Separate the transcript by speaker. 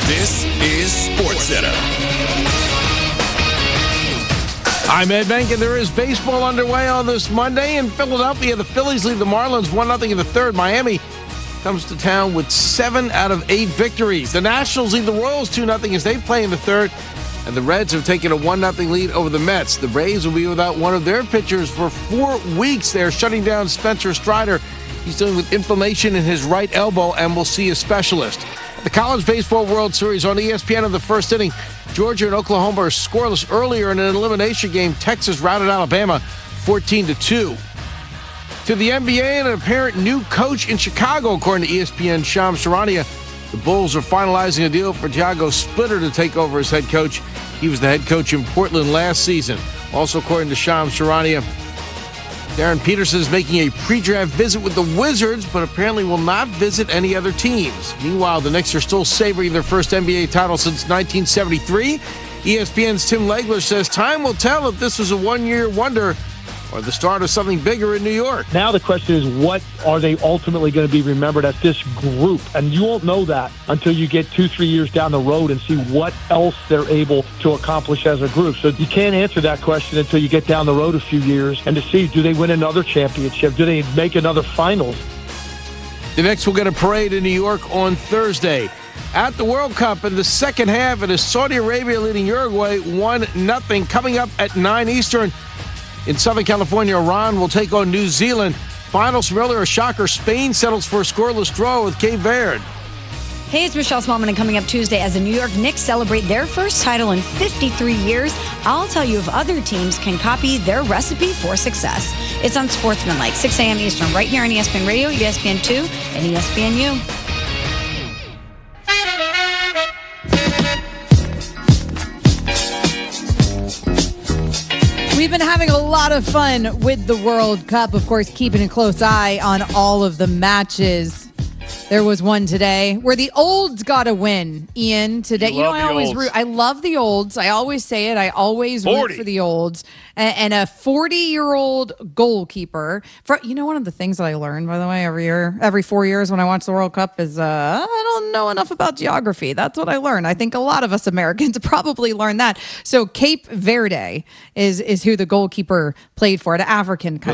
Speaker 1: This is SportsCenter.
Speaker 2: I'm Ed Bank, and there is baseball underway on this Monday in Philadelphia. The Phillies lead the Marlins 1-0 in the third. Miami comes to town with 7 out of 8 victories. The Nationals lead the Royals 2-0 as they play in the third. And the Reds have taken a 1-0 lead over the Mets. The Rays will be without one of their pitchers for 4 weeks. They're shutting down Spencer Strider. He's dealing with inflammation in his right elbow and will see a specialist. The College Baseball World Series on ESPN in the first inning. Georgia and Oklahoma are scoreless earlier in an elimination game. Texas routed Alabama 14-2. To the NBA and an apparent new coach in Chicago, according to ESPN Shams Charania. The Bulls are finalizing a deal for Thiago Splitter to take over as head coach. He was the head coach in Portland last season. Also, according to Shams Charania, Darren Peterson is making a pre-draft visit with the Wizards, but apparently will not visit any other teams. Meanwhile, the Knicks are still savoring their first NBA title since 1973. ESPN's Tim Legler says time will tell if this was a one-year wonder or the start of something bigger in New York.
Speaker 3: Now the question is, what are they ultimately going to be remembered as, this group? And you won't know that until you get 2-3 years down the road and see what else they're able to accomplish as a group. So you can't answer that question until you get down the road a few years and to see, do they win another championship? Do they make another finals?
Speaker 2: The Knicks will get a parade in New York on Thursday. At the World Cup in the second half, it is Saudi Arabia leading Uruguay 1-0. Coming up at 9 Eastern. In Southern California, Iran will take on New Zealand. Finals from earlier, a shocker. Spain settles for a scoreless draw with Cape Verde.
Speaker 4: Hey, it's Michelle Smallman, and coming up Tuesday, as the New York Knicks celebrate their first title in 53 years, I'll tell you if other teams can copy their recipe for success. It's on Sportsmanlike, 6 a.m. Eastern, right here on ESPN Radio, ESPN2, and ESPNU.
Speaker 5: We've been having a lot of fun with the World Cup, of course, keeping a close eye on all of the matches. There was one today where the olds got to win. Ian, today, I always root. I love the olds. I always say it. I always root for the olds. And a 40-year-old goalkeeper. One of the things that I learned, by the way, every 4 years when I watch the World Cup is I don't know enough about geography. That's what I learned. I think a lot of us Americans probably learned that. So Cape Verde is who the goalkeeper played for, an African country.